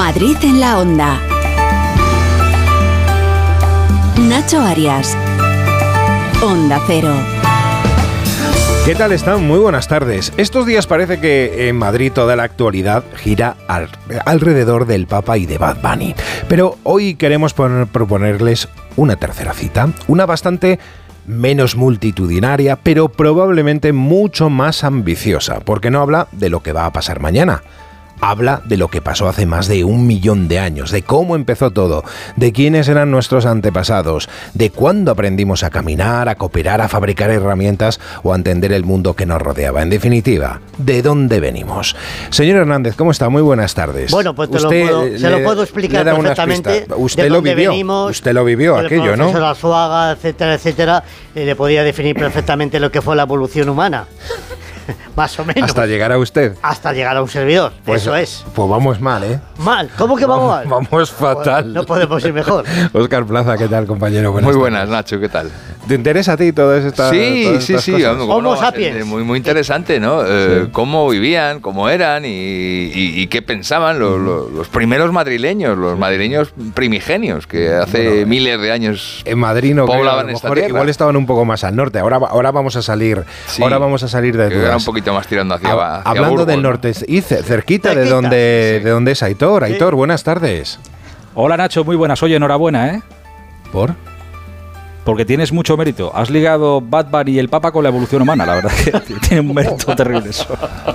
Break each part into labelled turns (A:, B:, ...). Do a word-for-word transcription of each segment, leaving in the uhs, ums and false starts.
A: Madrid en la Onda. Nacho Arias. Onda Cero.
B: ¿Qué tal están? Muy buenas tardes. Estos días parece que en Madrid toda la actualidad gira al, alrededor del Papa y de Bad Bunny. Pero hoy queremos poner, proponerles una tercera cita, una bastante menos multitudinaria, pero probablemente mucho más ambiciosa, porque no habla de lo que va a pasar mañana. Habla de lo que pasó hace más de un millón de años, de cómo empezó todo, de quiénes eran nuestros antepasados, de cuándo aprendimos a caminar, a cooperar, a fabricar herramientas o a entender el mundo que nos rodeaba. En definitiva, ¿de dónde venimos? Señor Hernández, ¿cómo está? Muy buenas tardes.
C: Bueno, pues te lo puedo, le, se lo puedo explicar perfectamente.
B: Usted
C: de
B: lo
C: dónde
B: vivió,
C: venimos,
B: usted lo vivió aquello, ¿no?
C: El profesor Arzuaga, etcétera, etcétera, eh, le podía definir perfectamente lo que fue la evolución humana. Más o menos.
B: Hasta llegar a usted.
C: Hasta llegar a un servidor,
B: pues,
C: eso es.
B: Pues vamos mal, ¿eh?
C: Mal, ¿cómo que vamos mal?
B: Vamos fatal.
C: Bueno, no podemos ir mejor.
B: Óscar Plaza, ¿qué tal, compañero? Buenas
D: muy
B: tardes.
D: buenas, Nacho, ¿qué tal?
B: ¿Te interesa a ti todas estas
D: Sí,
B: todas
D: sí,
B: estas
D: sí.
B: cosas?
C: Homo
D: no,
C: sapiens.
D: Muy, muy interesante, ¿no? Eh, sí. Cómo vivían, cómo eran y, y, y qué pensaban los, los, los primeros madrileños, los madrileños primigenios, que hace bueno, miles de años
B: en Madrid no
D: poblaban
B: creo, a lo
D: esta
B: mejor
D: tierra.
B: Igual estaban un poco más al norte. Ahora, ahora vamos a salir, sí, ahora vamos a salir de dudas.
D: Era un poquito más tirando hacia abajo.
B: Hablando Burgos, del norte, ¿no? Y cerquita, cerquita de donde, sí. de donde es Aitor. Aitor, sí. Buenas tardes.
E: Hola Nacho, muy buenas. Oye, enhorabuena, ¿eh?
B: ¿Por?
E: Porque tienes mucho mérito. Has ligado Bad Bunny y el Papa con la evolución humana, la verdad que tiene un mérito terrible eso.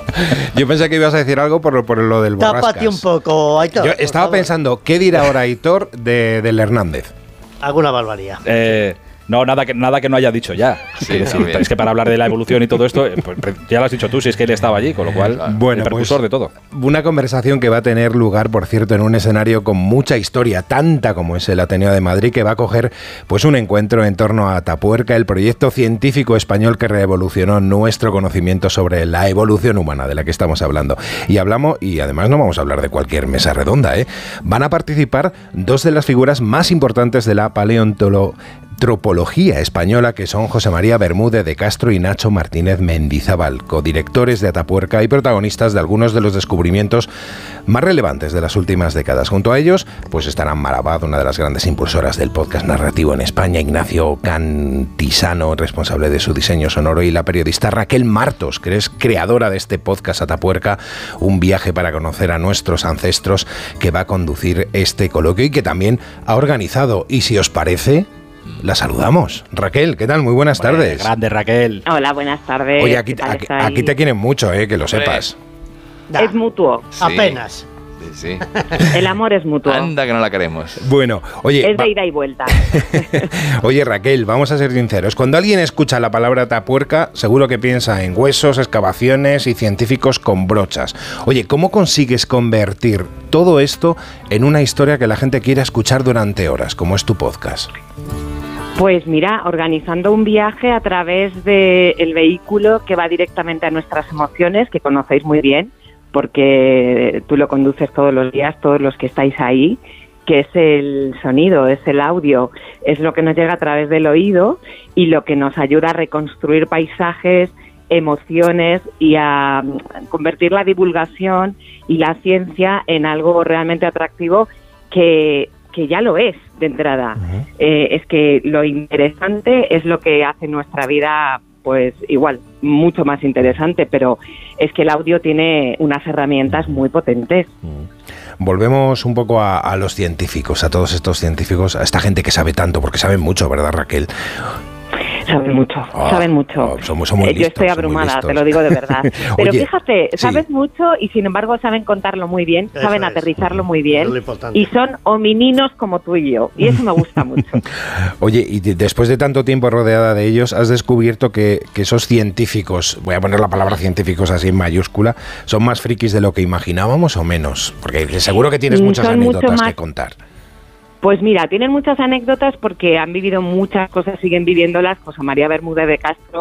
B: Yo pensé que ibas a decir algo por, por lo del Borrascas.
C: Tápate un poco, Aitor.
B: Yo estaba pensando, ¿qué dirá ahora Aitor de, del Hernández?
C: Alguna barbaridad.
E: Eh... No, nada que, nada que no haya dicho ya. Sí, decir, es que para hablar de la evolución y todo esto, pues, ya lo has dicho tú, si es que él estaba allí, con lo cual,
B: bueno,
E: el precursor
B: pues,
E: de todo.
B: Una conversación que va a tener lugar, por cierto, en un escenario con mucha historia, tanta como es el Ateneo de Madrid, que va a coger pues un encuentro en torno a Atapuerca, el proyecto científico español que revolucionó nuestro conocimiento sobre la evolución humana de la que estamos hablando. Y hablamos, y además no vamos a hablar de cualquier mesa redonda, ¿eh? Van a participar dos de las figuras más importantes de la paleontología Antropología española, que son José María Bermúdez de Castro y Nacho Martínez Mendizábal, codirectores de Atapuerca y protagonistas de algunos de los descubrimientos más relevantes de las últimas décadas. Junto a ellos, pues estarán Mar Abad, una de las grandes impulsoras del podcast narrativo en España, Ignacio Cantisano, responsable de su diseño sonoro, y la periodista Raquel Martos, que es creadora de este podcast Atapuerca, un viaje para conocer a nuestros ancestros, que va a conducir este coloquio y que también ha organizado. Y si os parece, la saludamos. Raquel, ¿qué tal? Muy buenas
E: Bueno,
B: tardes.
E: Grande, Raquel.
F: Hola, buenas tardes.
B: Oye, aquí, aquí, aquí te quieren mucho, eh, que lo sepas.
C: Da.
F: Es mutuo.
C: Sí. Apenas.
D: Sí, sí.
F: El amor es mutuo.
D: Anda que no la queremos.
B: Bueno, oye...
F: Es de ida y vuelta.
B: Oye, Raquel, vamos a ser sinceros. Cuando alguien escucha la palabra Atapuerca, seguro que piensa en huesos, excavaciones y científicos con brochas. Oye, ¿cómo consigues convertir todo esto en una historia que la gente quiera escuchar durante horas, como es tu podcast?
F: Pues mira, organizando un viaje a través del vehículo que va directamente a nuestras emociones, que conocéis muy bien, porque tú lo conduces todos los días, todos los que estáis ahí, que es el sonido, es el audio, es lo que nos llega a través del oído y lo que nos ayuda a reconstruir paisajes, emociones y a convertir la divulgación y la ciencia en algo realmente atractivo que... que ya lo es de entrada. Uh-huh. Eh, es que lo interesante es lo que hace nuestra vida, pues igual, mucho más interesante, pero es que el audio tiene unas herramientas muy potentes.
B: Uh-huh. Volvemos un poco a, a los científicos, a todos estos científicos, a esta gente que sabe tanto, porque saben mucho, ¿verdad, Raquel?
F: Saben mucho, oh, saben mucho.
B: Oh, somos, somos listos,
F: Yo estoy abrumada, te lo digo de verdad. Pero Oye, fíjate, sabes sí. mucho y sin embargo saben contarlo muy bien, eso saben es. aterrizarlo muy bien y son homininos como tú y yo. Y eso me gusta mucho.
B: Oye, y de, después de tanto tiempo rodeada de ellos, has descubierto que, que esos científicos, voy a poner la palabra científicos así en mayúscula, ¿son más frikis de lo que imaginábamos o menos? Porque seguro que tienes muchas
F: son
B: anécdotas
F: mucho más...
B: que contar.
F: Pues mira, tienen muchas anécdotas porque han vivido muchas cosas, siguen viviéndolas. José María Bermúdez de Castro